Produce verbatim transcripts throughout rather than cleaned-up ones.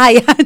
Ayan.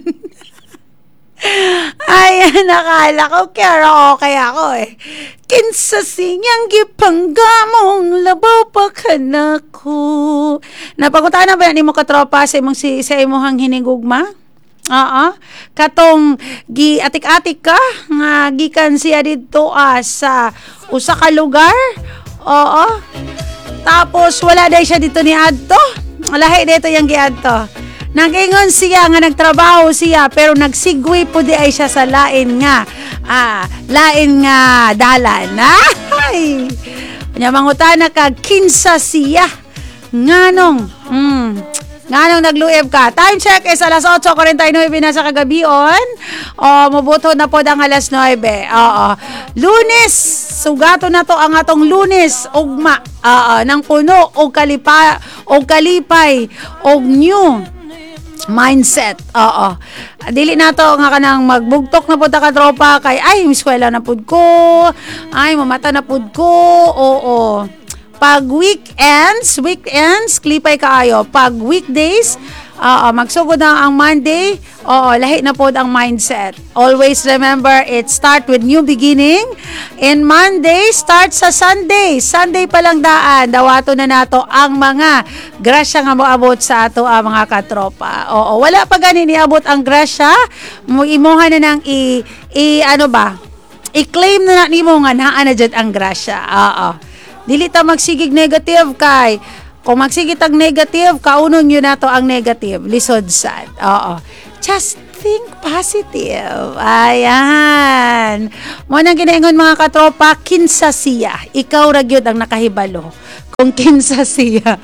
Ayan, nakala ko karaoke ako eh. Kinsa siyang gipanggamong labaw pa ka na ko. Napagunta na ba ni mo katropa sa imong si sa imong hinigugma? Oo. Katong gi atik-atik ka nga gikan siya didto ah, sa usa ka lugar. Oo. Tapos wala day siya dito ni adto. Lahi dito yang giadto. Nagingon siya nga nagtrabaho siya pero nagsigwi po di ay siya sa lain nga ah, lain nga dalan. Ay! Nya mangutana ka kinsa siya. Nganong? Mm. Nganong nagluib ka? Time check is alas eight forty-nine na sa kagabion. O mabuto na po ang alas nine. Oo. Lunes, sugato na to ang atong Lunes ugma. Oo, nang puno og kalipa og kalipay og new mindset. Oo. Dili na to nga kanang magbugtok na pud ta ka tropa kay ay eskwela na pud ko. Ay mamata na pud ko. Oo. Pag weekends, weekends klipay kaayo. Pag weekdays, oo, magsugod na ang Monday. Oo, lahi na pod ang mindset. Always remember it start with new beginning. And Monday start sa Sunday. Sunday pa lang daan. Dawato na nato ang mga grasya nga moabot sa ato ang mga katropa. Oo, wala pa gani niabot ang grasya. Imuha na nang i, i ano ba? I-claim na na nimo nga naa na jud ang grasya. Oo. Dili ta magsigig negative kay kung magsigit ang negative, kaunon yun na to ang negative. Lisod sad. Oo. Just think positive. Ayan. Mo nang ginaingon mga katropa, kinsa siya. Ikaw ra gyud ang nakahibalo kung kinsa siya.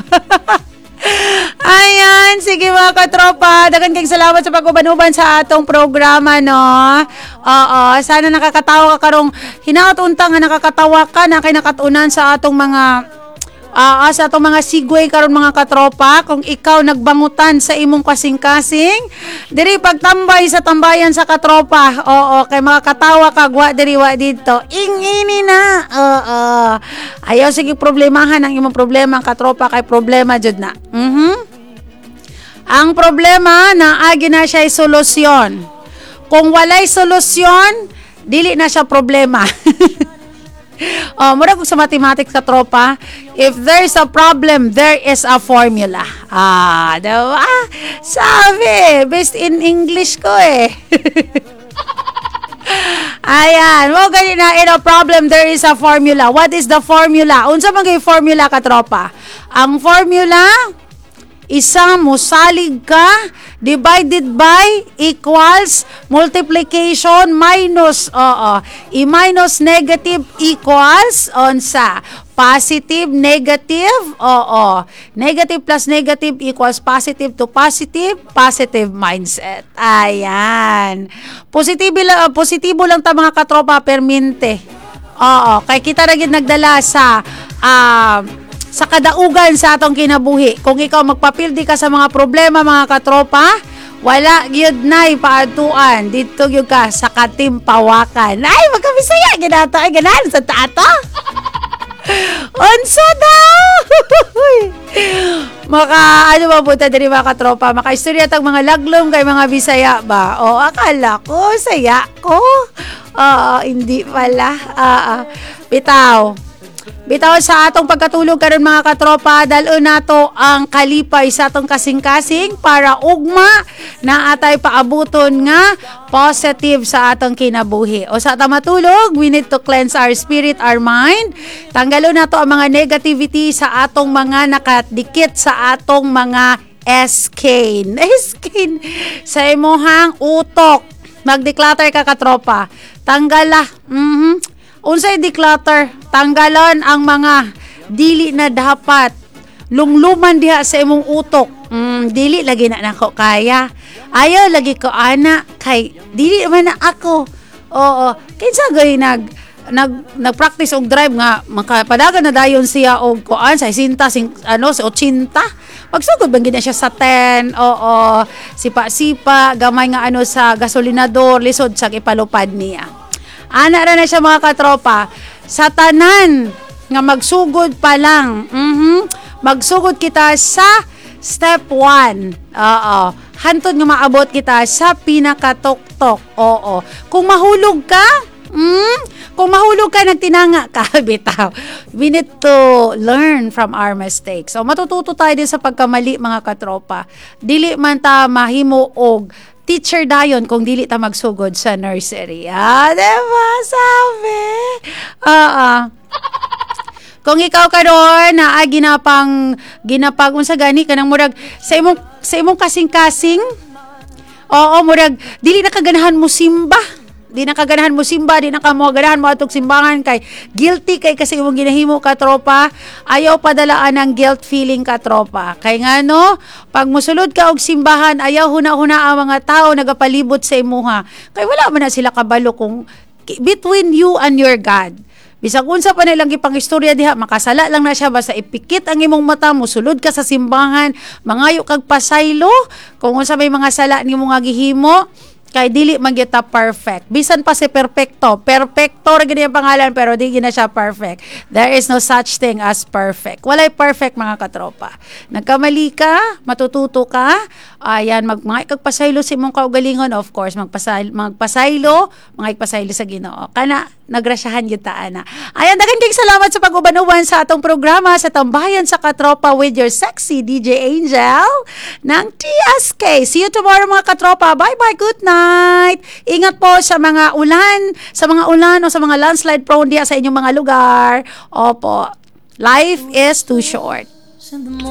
Ayan, sige mga katropa, dagan kayong salamat sa pag-uban-uban sa atong programa, no? Oo, sana nakakatawa ka karong hinaot-unta nga nakakatawa ka na kay nakatunan sa atong mga Ah, uh, sa atong mga sigway karon mga katropa, kung ikaw nagbangutan sa imong kasing-kasing, diri pagtambay sa tambayan sa katropa. Oo, kay makakatawa ka gwa diri wa dito. Ingini na. Oo. Ayaw sige problemahan ang imong problema ang katropa kay problema jud na. Mhm. Ang problema na agi na siya solusyon. Kung walay solusyon, dili na siya problema. Oh, mura kung sa mathematics ka tropa, if there's a problem, there is a formula. Ah, diba? Sabi, based in English ko eh. Ayan, mo gani na in a problem, there is a formula. What is the formula? Unsa man kay formula ka tropa? Ang formula, isa mosalig ka divided by equals multiplication minus oo i-minus negative equals unsa positive negative oo negative plus negative equals positive to positive positive mindset. Ayan, positibo lang positibo lang ta mga katropa permente. Oo, kay kita ra gid nagdala sa ah uh, sa kadaugan sa atong kinabuhi. Kung ikaw magpapildi ka sa mga problema mga katropa, wala gyud nay paadtuan dito gyud ka sa katimpawakan. Ay magkabisaya ginato ay ganan sa tato. Unsa daw? Maka ano ba puta diri mga katropa, makaistorya tag mga laglom kay mga Bisaya ba? O akala ko saya ko. Oo, hindi pala. Oo. Bitaw. Bitaw sa atong pagkatulog karon mga katropa, dalon nato ang kalipay sa atong kasing-kasing para ugma na atay paabuton nga positive sa atong kinabuhi. O sa atong matulog, we need to cleanse our spirit, our mind. Tanggalon nato ang mga negativity sa atong mga nakadikit sa atong mga S-cane. S-cane sa imuhang utok. Mag-declutter ka katropa. Tanggala. Mhm. Unsay declutter? Tanggalan ang mga dili na dapat lungluman diha sa imong utok. Mm, dili lagi na nako kaya. Ayaw lagi ko ana kay dili man na ako. Oo, kinsa gay nag nag nagpractice og drive nga makapadagan na dayon siya og kuan sa sinta sing, ano sa eighty. Magsugod bang gina siya sa ten. Oo, sipa-sipa gamay nga ano sa gasolinador lisod sa ipalupad niya. Ana ra na siya mga katropa. Sa tanan nga magsugod pa lang. Mhm. Magsugod kita sa step one. Oo. hantod nga maabot kita sa pinakatuktok. Oo. Kung mahulog ka, mm, kung mahulog ka, nagtinanga ka, bitaw. We need to learn from our mistakes. So, matututo tayo din sa pagkamali, mga katropa. Dili man ta mahimo og teacher dayon kung dili ta magsugod sa nursery. Ah, diba? Sabi. Ah, ah. Kung ikaw karon na ah, ginapang ginapag unsa gani kanang murag sa imong sa imong kasing-kasing. Oo, murag dili na kaganahan mo simba. Di na kaganahan mo simba, di na ka mo ganahan mo atong simbangan kay guilty kay kasi imong ginahimo ka tropa. Ayaw padalaan ang guilt feeling ka tropa. Kay nga no, pag musulod ka og simbahan, ayaw huna-huna ang mga tao nagapalibot sa imuha. Kay wala man na sila kabalo kung between you and your God. Bisag unsa pa nilang gipang istorya diha, makasala lang na siya basta ipikit ang imong mata mo, sulod ka sa simbahan, mangayo kag pasaylo, kung unsa may mga sala nimo nga gihimo, kay dili man kita perfect. Bisan pa si perfecto. Perfecto ra gid ang pangalan pero di gina siya perfect. There is no such thing as perfect. Walay perfect mga katropa. Nagkamali ka, matututo ka. Ayan, mag mga kagpasaylo sa imong kaugalingon, of course, magpasaylo, magpasaylo, mga ipasaylo sa Ginoo. Kana nagrasyahan gyud ta ana. Ayan, daghang kay salamat sa pag-uban-uban sa atong programa sa Tambayan sa Katropa with your sexy D J Angel ng T S K. See you tomorrow mga katropa. Bye-bye. Good night. Ingat po sa mga ulan, sa mga ulan o sa mga landslide prone diya sa inyong mga lugar. Opo. Life is too short.